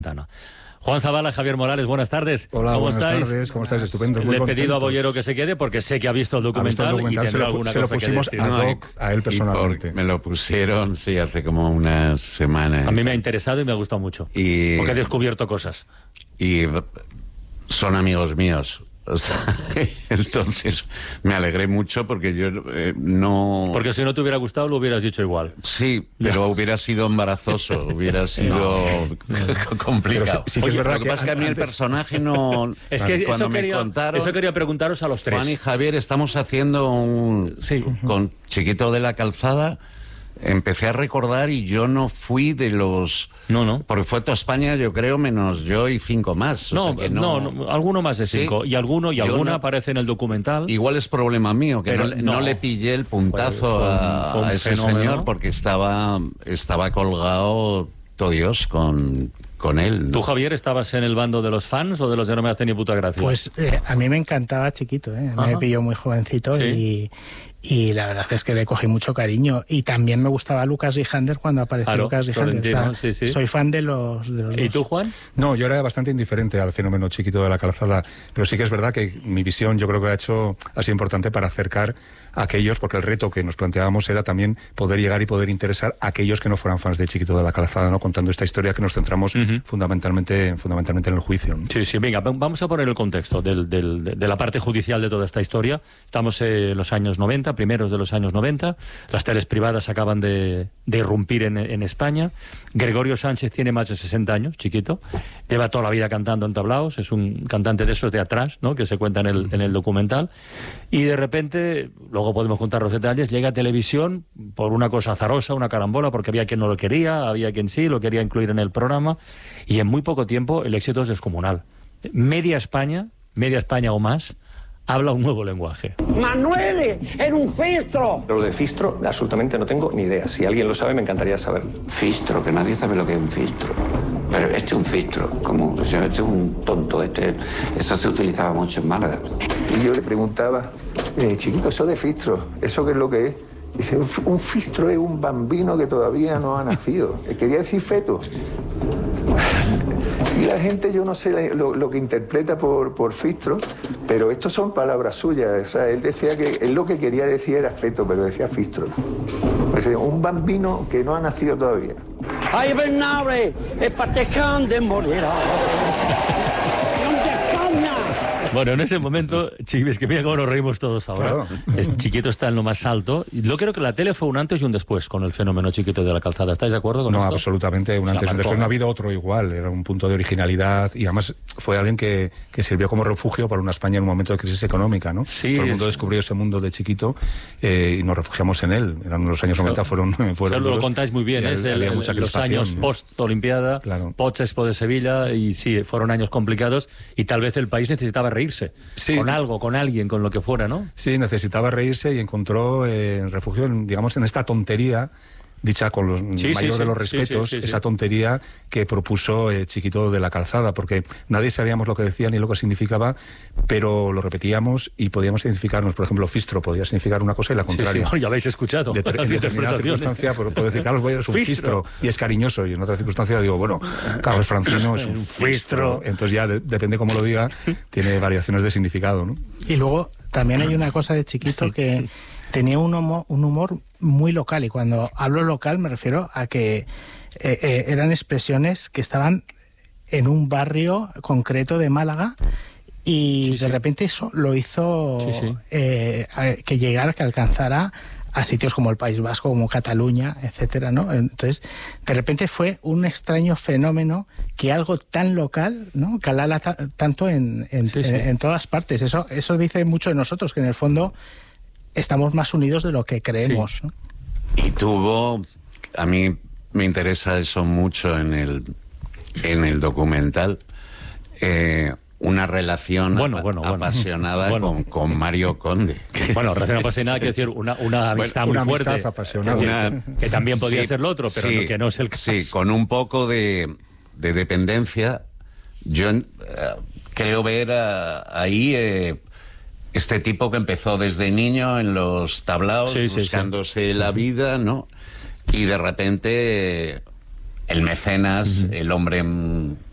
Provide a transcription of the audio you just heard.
Juan Zabala, Javier Morales, buenas tardes. Hola, ¿Cómo buenas estáis? tardes, ¿cómo estáis? Estupendo. Le he pedido a Bollero que se quede porque sé que ha visto el documental, y tendrá alguna cosa que decir. Se lo pusimos ad hoc a él personalmente. Me lo pusieron, sí, hace como unas semanas. A mí me ha interesado y me ha gustado mucho, porque he descubierto cosas. Y son amigos míos. O sea, entonces me alegré mucho porque yo no... Porque si no te hubiera gustado lo hubieras dicho igual. Sí, pero hubiera sido embarazoso, hubiera sido complicado. Sí que es verdad lo que pasa es que a mí el personaje no... Es que cuando eso quería preguntaros a los tres. Juan y Javier, estamos haciendo con Chiquito de la Calzada. Empecé a recordar y yo no fui de los... No. Porque fue toda España, yo creo, menos yo y 5 más. No, alguno más de 5. ¿Sí? Y alguna aparece en el documental. Igual es problema mío, que pero no le pillé el puntazo fue un a ese fenómeno. señor, porque estaba colgado todo Dios con él, ¿no? ¿Tú, Javier, estabas en el bando de los fans o de los que no me hacen ni puta gracia? Pues a mí me encantaba Chiquito, me pilló muy jovencito. ¿Sí? Y la verdad es que le cogí mucho cariño. Y también me gustaba Lucas Rijander cuando apareció Lucas Rijander. O sea, sí. Soy fan de los ¿Y tú, Juan? No, yo era bastante indiferente al fenómeno Chiquito de la Calzada, pero sí que es verdad que mi visión yo creo que ha sido importante para acercar a aquellos, porque el reto que nos planteábamos era también poder llegar y poder interesar a aquellos que no fueran fans de Chiquito de la Calzada, ¿no? Contando esta historia que nos centramos fundamentalmente en el juicio, ¿no? Sí, venga, vamos a poner el contexto de la parte judicial de toda esta historia. Estamos en los años 90, primeros de los años 90, las teles privadas acaban de irrumpir en España. Gregorio Sánchez tiene más de 60 años, Chiquito, lleva toda la vida cantando en tablaos, es un cantante de esos de atrás, ¿no?, que se cuenta en el documental, y de repente, luego podemos contar los detalles, llega a televisión por una cosa azarosa, una carambola, porque había quien no lo quería, había quien sí, lo quería incluir en el programa, y en muy poco tiempo el éxito es descomunal. Media España o más, habla un nuevo lenguaje. Manuele, era un fistro. Pero lo de fistro, absolutamente no tengo ni idea. Si alguien lo sabe, me encantaría saber. Fistro, que nadie sabe lo que es un fistro. Pero este es un fistro, este es un tonto. Eso se utilizaba mucho en Málaga. Y yo le preguntaba, Chiquito, eso de fistro, ¿eso qué es lo que es? Dice, un fistro es un bambino que todavía no ha nacido. Quería decir feto. Y la gente, yo no sé lo que interpreta por fistro, pero estos son palabras suyas. O sea, él decía que él lo que quería decir era feto, pero decía fistro. Es decir, un bambino que no ha nacido todavía. ¡Ay, Bernabe! ¡Es patecán de morirá! Bueno, en ese momento, es que mira cómo nos reímos todos ahora. Claro. Chiquito está en lo más alto. Yo creo que la tele fue un antes y un después con el fenómeno Chiquito de la Calzada. ¿Estáis de acuerdo con esto? No, absolutamente, un antes y un después. No ha habido otro igual. Era un punto de originalidad y además fue alguien que sirvió como refugio para una España en un momento de crisis económica, ¿no? Sí, todo el mundo descubrió ese mundo de Chiquito y nos refugiamos en él. Los años 90 fueron lo contáis muy bien, los años post-Olimpiada, claro. Post-Expo de Sevilla, y sí, fueron años complicados y tal vez el país necesitaba reírse. Sí. Con algo, con alguien, con lo que fuera, ¿no? Sí, necesitaba reírse y encontró refugio, digamos, en esta tontería, dicha con los mayores de los respetos, esa tontería que propuso Chiquito de la Calzada, porque nadie sabíamos lo que decía ni lo que significaba, pero lo repetíamos y podíamos identificarnos. Por ejemplo, fistro podía significar una cosa y la contraria. Ya habéis escuchado. En determinada circunstancia puedo decir, Carlos Bollero es un fistro y es cariñoso, y en otra circunstancia digo, bueno, Carlos Francino es un fistro. Entonces ya depende cómo lo diga, tiene variaciones de significado, ¿no? Y luego también hay una cosa de Chiquito que tenía un humor muy local, y cuando hablo local me refiero a que eran expresiones que estaban en un barrio concreto de Málaga y de repente eso lo hizo que alcanzara a sitios como el País Vasco, como Cataluña, etcétera, ¿no? Entonces, de repente fue un extraño fenómeno que algo tan local, ¿no?, calara tanto en todas partes. Eso dice mucho de nosotros, que en el fondo estamos más unidos de lo que creemos, ¿no? Y a mí me interesa eso mucho en el documental, una relación apasionada con Mario Conde. Bueno, relación apasionada quiere decir una amistad muy fuerte. Una amistad apasionada. Que también podría ser lo otro, pero que no es el caso. Sí, con un poco de dependencia. Yo creo ver ahí... este tipo que empezó desde niño en los tablaos, buscándose la vida, ¿no? Y de repente el mecenas, el hombre